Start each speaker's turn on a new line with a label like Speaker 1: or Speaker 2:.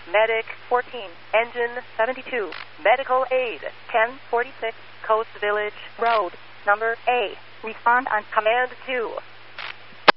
Speaker 1: Medic 14, Engine 72, Medical Aid 1046, Coast Village Road, number A. Respond on Command 2.